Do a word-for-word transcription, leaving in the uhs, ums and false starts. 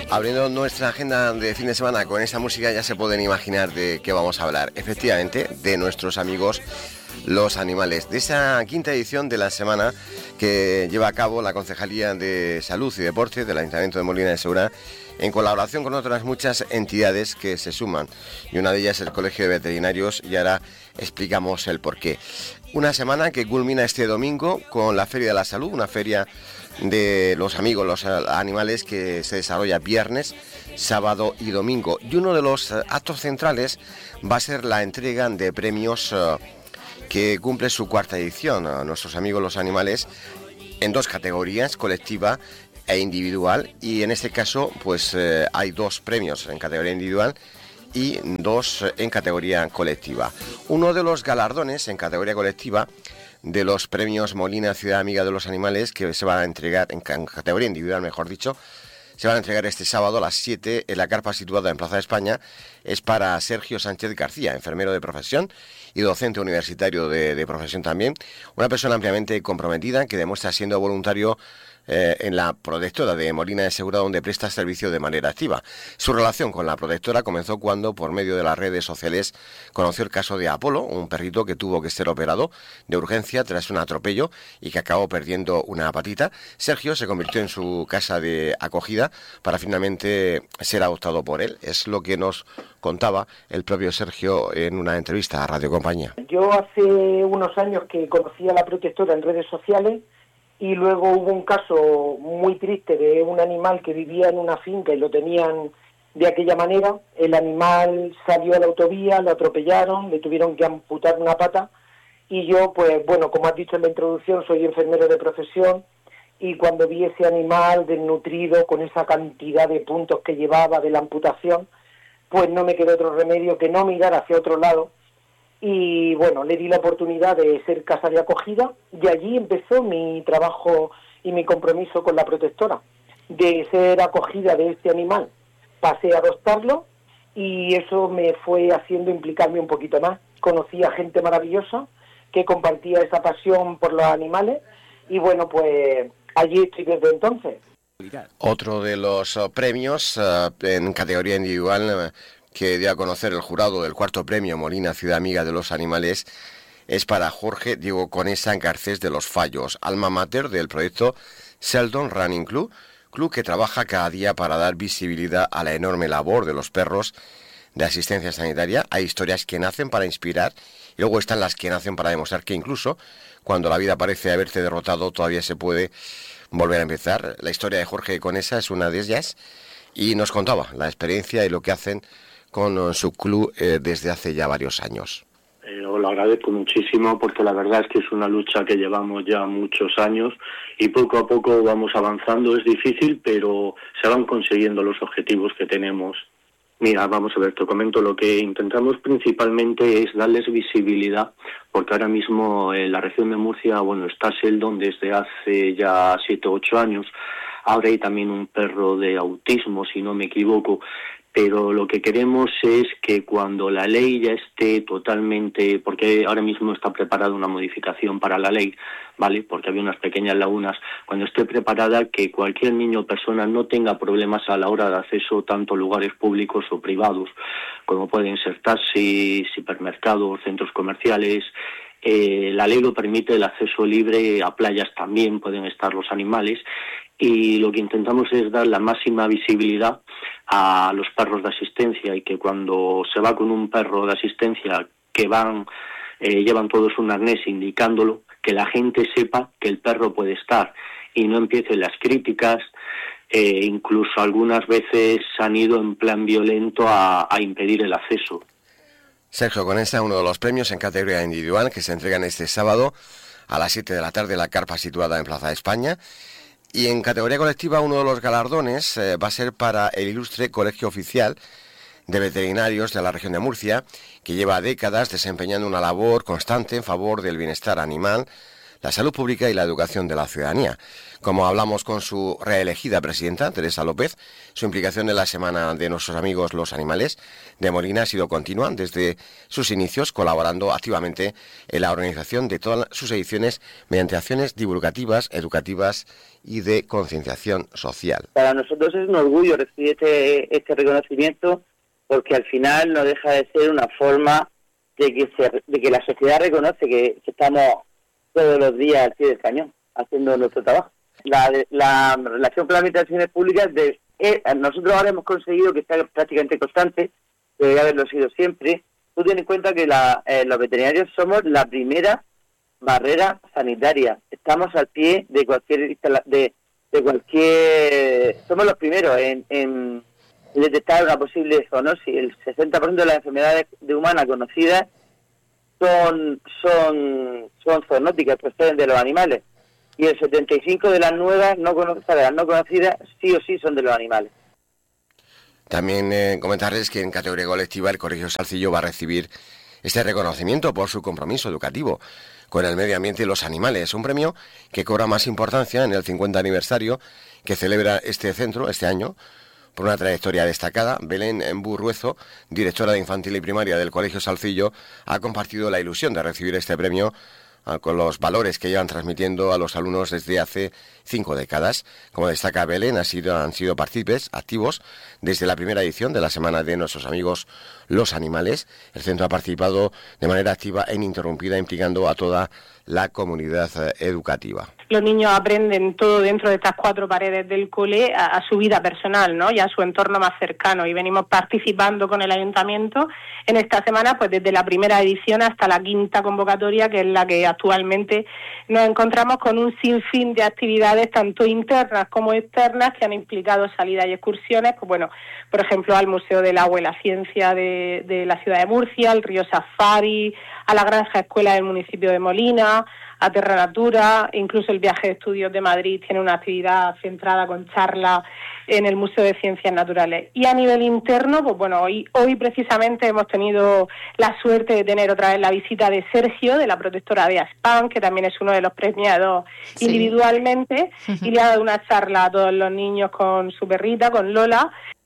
Abriendo nuestra agenda de fin de semana con esta música ya se pueden imaginar de qué vamos a hablar. Efectivamente, de nuestros amigos los animales. De esa quinta edición de la semana que lleva a cabo la Concejalía de Salud y Deporte del Ayuntamiento de Molina de Segura en colaboración con otras muchas entidades que se suman. Y una de ellas es el Colegio de Veterinarios y ahora explicamos el porqué. Una semana que culmina este domingo con la Feria de la Salud, una feria de los amigos, los animales, que se desarrolla viernes, sábado y domingo. Y uno de los actos centrales va a ser la entrega de premios uh, que cumple su cuarta edición a nuestros amigos los animales en dos categorías, colectiva e individual. Y en este caso pues eh, hay dos premios en categoría individual y dos en categoría colectiva. Uno de los galardones en categoría colectiva de los premios Molina Ciudad Amiga de los Animales, que se van a entregar en categoría individual, mejor dicho, se van a entregar este sábado a las siete en la carpa situada en Plaza de España. Es para Sergio Sánchez García, enfermero de profesión y docente universitario de, de profesión también, una persona ampliamente comprometida que demuestra siendo voluntario Eh, en la protectora de Molina de Segura, donde presta servicio de manera activa. Su relación con la protectora comenzó cuando, por medio de las redes sociales, conoció el caso de Apolo, un perrito que tuvo que ser operado de urgencia tras un atropello y que acabó perdiendo una patita. Sergio se convirtió en su casa de acogida para finalmente ser adoptado por él. Es lo que nos contaba el propio Sergio en una entrevista a Radio Compañía. Yo hace unos años que conocí a la protectora en redes sociales. Y luego hubo un caso muy triste de un animal que vivía en una finca y lo tenían de aquella manera. El animal salió a la autovía, lo atropellaron, le tuvieron que amputar una pata. Y yo, pues bueno, como has dicho en la introducción, soy enfermero de profesión. Y cuando vi ese animal desnutrido, con esa cantidad de puntos que llevaba de la amputación, pues no me quedó otro remedio que no mirar hacia otro lado. Y bueno, le di la oportunidad de ser casa de acogida y allí empezó mi trabajo y mi compromiso con la protectora, de ser acogida de este animal. Pasé a adoptarlo y eso me fue haciendo implicarme un poquito más. Conocí a gente maravillosa que compartía esa pasión por los animales y bueno, pues allí estoy desde entonces. Otro de los uh, premios uh, en categoría individual uh, que dio a conocer el jurado del cuarto premio Molina Ciudad Amiga de los Animales es para Jorge Diego Conesa Garcés de los Fallos, alma mater del proyecto Sheldon Running Club, club que trabaja cada día para dar visibilidad a la enorme labor de los perros de asistencia sanitaria. Hay historias que nacen para inspirar y luego están las que nacen para demostrar que incluso cuando la vida parece haberte derrotado todavía se puede volver a empezar. La historia de Jorge Conesa es una de ellas y nos contaba la experiencia y lo que hacen con su club eh, desde hace ya varios años. Eh, os lo agradezco muchísimo porque la verdad es que es una lucha que llevamos ya muchos años y poco a poco vamos avanzando. Es difícil, pero se van consiguiendo los objetivos que tenemos. Mira, vamos a ver, te comento, lo que intentamos principalmente es darles visibilidad, porque ahora mismo en la región de Murcia, bueno, está Sheldon desde hace ya siete o ocho años. Ahora hay también un perro de autismo, si no me equivoco. Pero lo que queremos es que cuando la ley ya esté totalmente, porque ahora mismo está preparada una modificación para la ley, ¿vale? Porque había unas pequeñas lagunas, cuando esté preparada que cualquier niño o persona no tenga problemas a la hora de acceso tanto a lugares públicos o privados, como pueden ser taxis, hipermercados, centros comerciales. Eh, la ley lo permite, el acceso libre a playas también pueden estar los animales. Y lo que intentamos es dar la máxima visibilidad a los perros de asistencia y que cuando se va con un perro de asistencia que van, eh, llevan todos un arnés indicándolo, que la gente sepa que el perro puede estar y no empiecen las críticas. Eh, incluso algunas veces han ido en plan violento a, a impedir el acceso. Sergio Conesa, uno de los premios en categoría individual que se entregan este sábado a las siete de la tarde en la carpa situada en Plaza de España. Y en categoría colectiva, uno de los galardones eh, va a ser para el ilustre Colegio Oficial de Veterinarios de la región de Murcia, que lleva décadas desempeñando una labor constante en favor del bienestar animal, la salud pública y la educación de la ciudadanía. Como hablamos con su reelegida presidenta, Teresa López, su implicación en la Semana de Nuestros Amigos los Animales de Molina ha sido continua desde sus inicios, colaborando activamente en la organización de todas sus ediciones mediante acciones divulgativas, educativas y de concienciación social. Para nosotros es un orgullo recibir este, este reconocimiento, porque al final no deja de ser una forma de que, se, de que la sociedad reconoce que, que estamos todos los días al pie del cañón haciendo nuestro trabajo. La, la relación con las administraciones públicas, de, eh, nosotros ahora hemos conseguido que sea prácticamente constante, debe haberlo sido siempre. Tú ten en cuenta que la, eh, los veterinarios somos la primera barrera sanitaria. Estamos al pie de cualquier de, de cualquier somos los primeros en, en detectar una posible zoonosis. El sesenta por ciento de las enfermedades de humanas conocidas son son son zoonóticas, proceden de los animales, y el setenta y cinco por ciento de las nuevas no conocidas, no conocidas sí o sí son de los animales. También eh, comentarles que en categoría colectiva el Colegio Salcillo va a recibir este reconocimiento por su compromiso educativo con el medio ambiente y los animales, un premio que cobra más importancia en el cincuenta aniversario que celebra este centro este año. Por una trayectoria destacada, Belén Burruezo, directora de infantil y primaria del Colegio Salcillo, ha compartido la ilusión de recibir este premio con los valores que llevan transmitiendo a los alumnos desde hace cinco décadas. Como destaca Belén, han sido, han sido partícipes activos desde la primera edición de la Semana de Nuestros Amigos los Animales. El centro ha participado de manera activa e ininterrumpida, implicando a toda la comunidad educativa. Los niños aprenden todo dentro de estas cuatro paredes del cole a, a su vida personal, ¿no? Y a su entorno más cercano. Y venimos participando con el ayuntamiento en esta semana, pues desde la primera edición hasta la quinta convocatoria, que es la que actualmente nos encontramos con un sinfín de actividades, tanto internas como externas, que han implicado salidas y excursiones, pues bueno, por ejemplo, al Museo del Agua y la Ciencia de, de la ciudad de Murcia, al Río Safari, a la Granja Escuela del municipio de Molina, a Terra Natura, incluso el Viaje de Estudios de Madrid tiene una actividad centrada con charlas en el Museo de Ciencias Naturales. Y a nivel interno, pues bueno, hoy, hoy precisamente hemos tenido la suerte de tener otra vez la visita de Sergio, de la protectora de Aspan, que también es uno de los premiados sí. individualmente, uh-huh. y le ha dado una charla a todos los niños con su perrita, con Lola,